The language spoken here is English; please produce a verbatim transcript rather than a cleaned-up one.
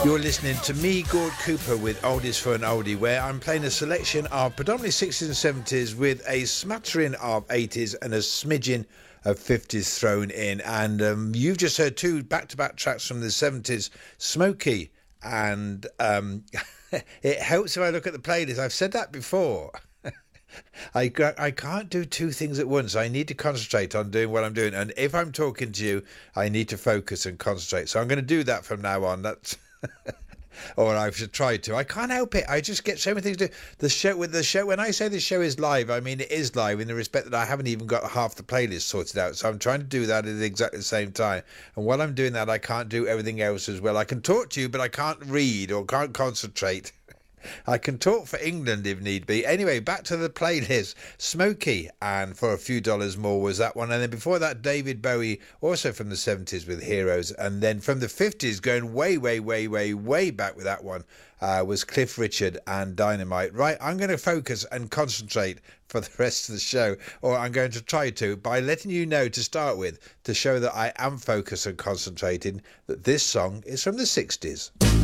You're listening to me, Gord Cooper, with Oldies for an Oldie, where I'm playing a selection of predominantly sixties and seventies with a smattering of eighties and a smidgen of fifties thrown in. And um, you've just heard two back-to-back tracks from the seventies, Smokey, and um, it helps if I look at the playlist. I've said that before. I, I can't do two things at once. I need to concentrate on doing what I'm doing. And if I'm talking to you, I need to focus and concentrate. So I'm going to do that from now on. That's... or I should try to. I can't help it. I just get so many things to do. The show with the show. When I say the show is live, I mean it is live in the respect that I haven't even got half the playlist sorted out. So I'm trying to do that at exactly the same time. And while I'm doing that, I can't do everything else as well. I can talk to you, but I can't read or can't concentrate. I can talk for England if need be. Anyway, back to the playlist. Smokey, and For a Few Dollars More was that one. And then before that, David Bowie, also from the seventies with Heroes. And then from the fifties, going way, way, way, way, way back with that one, uh, was Cliff Richard and Dynamite. Right, I'm going to focus and concentrate for the rest of the show, or I'm going to try to, by letting you know to start with, to show that I am focused and concentrating, that this song is from the sixties.